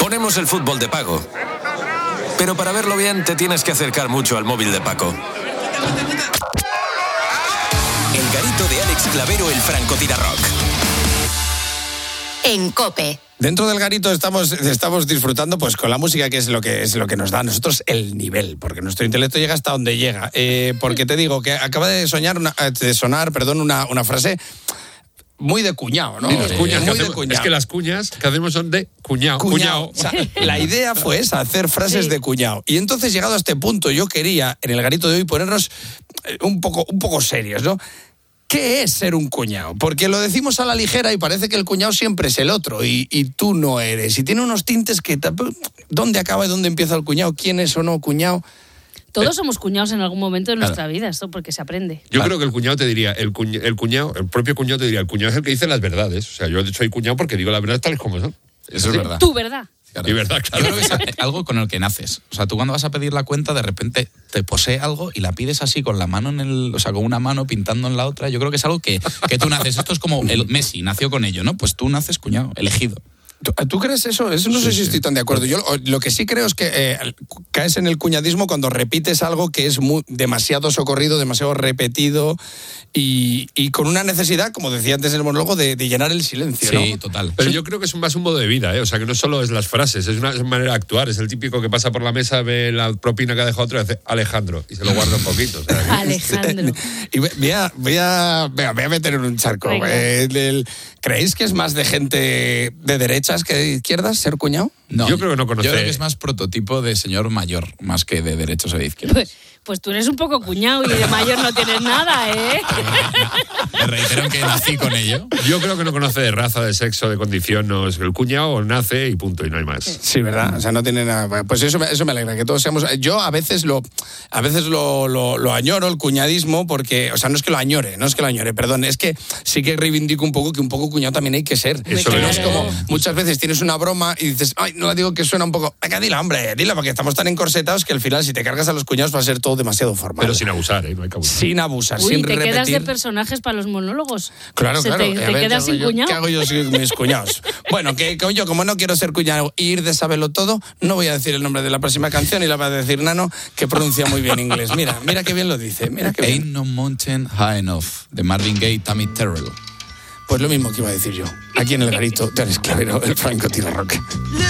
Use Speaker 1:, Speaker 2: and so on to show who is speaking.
Speaker 1: Ponemos el fútbol de Paco. Pero para verlo bien te tienes que acercar mucho al móvil de Paco. El garito de Alex Clavero, el francotirador.
Speaker 2: En COPE.
Speaker 3: Dentro del garito estamos disfrutando pues con la música, que es lo que nos da a nosotros el nivel, porque nuestro intelecto llega hasta donde llega. Porque te digo que acaba de sonar una frase muy de cuñado, ¿no?
Speaker 4: Las cuñas
Speaker 3: muy
Speaker 4: que
Speaker 3: de cuñado.
Speaker 4: Es que las cuñas que hacemos son de cuñado.
Speaker 3: O sea, la idea fue esa, hacer frases de cuñado. Y entonces, llegado a este punto, yo quería, en el garito de hoy, ponernos un poco serios, ¿no? ¿Qué es ser un cuñado? Porque lo decimos a la ligera y parece que el cuñado siempre es el otro y tú no eres. Y tiene unos tintes que... ¿Dónde acaba y dónde empieza el cuñado? ¿Quién es o no cuñado?
Speaker 5: Todos somos cuñados en algún momento de nuestra vida, esto porque se aprende.
Speaker 4: Yo creo que el cuñado te diría, el propio cuñado te diría, el cuñado es el que dice las verdades. O sea, yo soy cuñado porque digo las verdades tales como son.
Speaker 6: Eso es verdad.
Speaker 5: Tu verdad.
Speaker 4: Y verdad, claro.
Speaker 6: Yo creo que es algo con el que naces. O sea, tú cuando vas a pedir la cuenta, de repente te posee algo y la pides así con la mano con una mano pintando en la otra. Yo creo que es algo que tú naces. Esto es como el Messi nació con ello, ¿no? Pues tú naces cuñado, elegido.
Speaker 3: ¿Tú crees eso? Eso no sé si estoy tan de acuerdo. Yo lo que sí creo es que caes en el cuñadismo cuando repites algo que es demasiado socorrido, demasiado repetido y con una necesidad, como decía antes en el monólogo, de llenar el silencio, ¿no?
Speaker 6: Sí, total.
Speaker 4: Pero yo creo que es más un modo de vida, ¿eh? O sea, que no solo es las frases, es una manera de actuar. Es el típico que pasa por la mesa, ve la propina que ha dejado otro y dice Alejandro, y se lo guarda un poquito. O sea,
Speaker 5: Alejandro.
Speaker 3: Y voy a meter en un charco. ¿Creéis que es más de gente de derechas que de izquierdas ser cuñado?
Speaker 6: No,
Speaker 4: yo creo que no conoce.
Speaker 6: Yo creo que es más prototipo de señor mayor, más que de derechos o de izquierdas.
Speaker 5: Pues tú eres un poco cuñado y de mayor no tienes nada, ¿eh?
Speaker 6: Me reitero que nací con ello.
Speaker 4: Yo creo que no conoce de raza, de sexo, de condición. No, el cuñado nace y punto, y no hay más.
Speaker 3: Sí, ¿verdad? O sea, no tiene nada. Pues eso me alegra, que todos seamos. Yo a veces lo añoro, el cuñadismo, porque, o sea, no es que lo añore, perdón, es que sí que reivindico un poco que un poco cuñado también hay que ser.
Speaker 4: Eso
Speaker 3: no es como muchas veces tienes una broma y dices, ay, no la digo, que suena un poco. Venga, dila, hombre, dila, porque estamos tan encorsetados que al final, si te cargas a los cuñados, va a ser todo demasiado formal.
Speaker 4: Pero sin abusar, ¿eh? No hay que abusar.
Speaker 3: Sin abusar,
Speaker 5: Uy,
Speaker 3: sin
Speaker 5: te
Speaker 3: repetir.
Speaker 5: quedas de personajes para los monólogos.
Speaker 3: Claro.
Speaker 5: Te quedas sin cuñado.
Speaker 3: ¿Qué hago yo sin mis cuñados? Bueno, que yo, como no quiero ser cuñado e ir de saberlo todo, no voy a decir el nombre de la próxima canción y la va a decir Nano, que pronuncia muy bien inglés. Mira qué bien lo dice. Mira qué bien.
Speaker 6: Ain't No Mountain High Enough, de Marvin Gaye, Tammy Terrell.
Speaker 3: Pues lo mismo que iba a decir yo. Aquí en el garito de Alex Clavero, el francotirador.